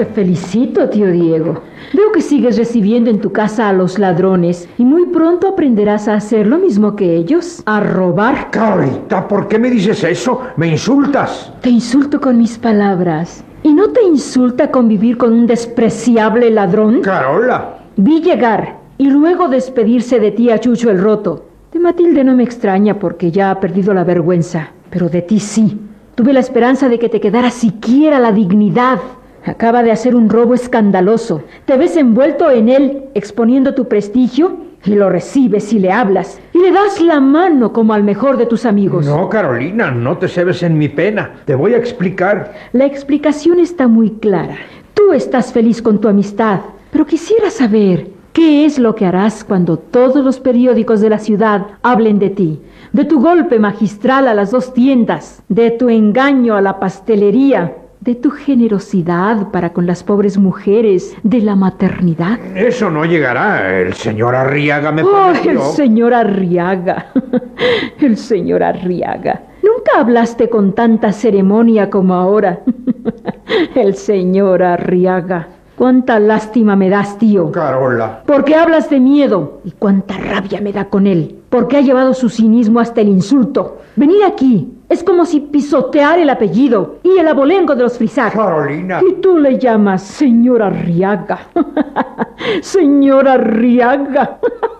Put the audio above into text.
Te felicito, tío Diego. Veo que sigues recibiendo en tu casa a los ladrones y muy pronto aprenderás a hacer lo mismo que ellos, a robar. Carolita, ¿por qué me dices eso? ¿Me insultas? Te insulto con mis palabras. ¿Y no te insulta convivir con un despreciable ladrón? Carola. Vi llegar y luego despedirse de ti a Chucho el Roto. De Matilde no me extraña porque ya ha perdido la vergüenza, pero de ti sí. Tuve la esperanza de que te quedara siquiera la dignidad. Acaba de hacer un robo escandaloso. Te ves envuelto en él, exponiendo tu prestigio, y lo recibes y le hablas. Y le das la mano como al mejor de tus amigos. No, Carolina, no te cebes en mi pena. Te voy a explicar. La explicación está muy clara. Tú estás feliz con tu amistad, pero quisiera saber qué es lo que harás cuando todos los periódicos de la ciudad hablen de ti. De tu golpe magistral a las 2 tiendas, de tu engaño a la pastelería, de tu generosidad para con las pobres mujeres, de la maternidad. Eso no llegará. El señor Arriaga me prometió. El señor Arriaga. El señor Arriaga. Nunca hablaste con tanta ceremonia como ahora. El señor Arriaga. Cuánta lástima me das, tío. Carola. Porque hablas de miedo. Y cuánta rabia me da con él. Porque ha llevado su cinismo hasta el insulto. Venir aquí es como si pisotear el apellido y el abolengo de los Frisac. Carolina. Y tú le llamas señor Arriaga. Señor Arriaga.